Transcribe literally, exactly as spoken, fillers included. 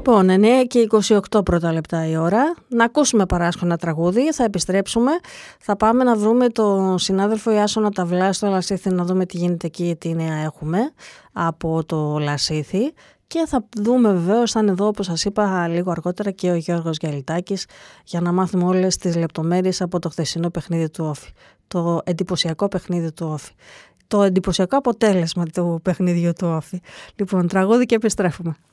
Λοιπόν, εννιά και είκοσι οκτώ πρώτα λεπτά η ώρα. Να ακούσουμε Παράσχο ένα τραγούδι, θα επιστρέψουμε. Θα πάμε να βρούμε τον συνάδελφο Ιάσονα Ταυλά στο Λασίθι, να δούμε τι γίνεται εκεί, τι νέα έχουμε από το Λασίθι. Και θα δούμε βεβαίως, θα είναι εδώ όπως σας είπα λίγο αργότερα και ο Γιώργος Γιαλιτάκης για να μάθουμε όλες τις λεπτομέρειες από το χθεσινό παιχνίδι του Όφη. Το εντυπωσιακό παιχνίδι του Όφη. Το εντυπωσιακό αποτέλεσμα του παιχνιδιού του Όφη. Λοιπόν, τραγούδι και επιστρέφουμε.